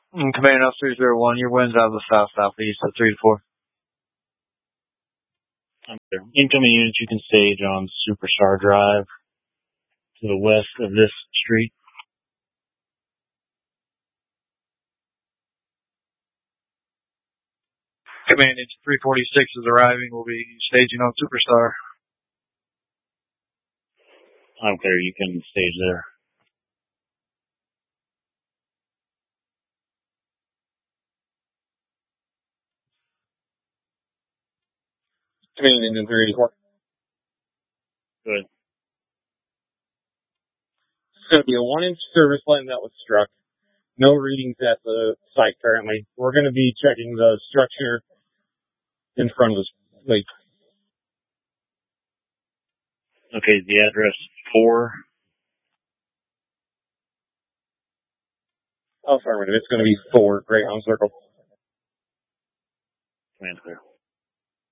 Command House 301, your wind's out of the south-southeast at 3 to 4. I'm there. Incoming units, you can stage on Superstar Drive to the west of this street. Command Engine 346 is arriving. We'll be staging on Superstar. I'm clear. You can stage there. Command Engine 384. Good. It's going to be a 1-inch service line that was struck. No readings at the site currently. We're going to be checking the structure in front of us. Like, Okay, the address 4. affirmative. It's going to be 4 Greyhound Circle. Command clear.